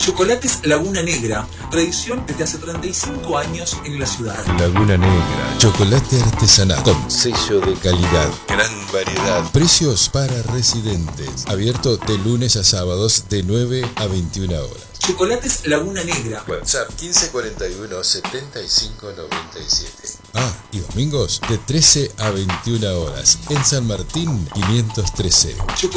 Chocolates Laguna Negra, tradición desde hace 35 años en la ciudad. Laguna Negra, chocolate artesanal con sello de calidad, gran variedad, precios para residentes, abierto de lunes a sábados de 9 a 21 horas. Chocolates Laguna Negra. WhatsApp 1541 7597. Y domingos de 13 a 21 horas en San Martín 513.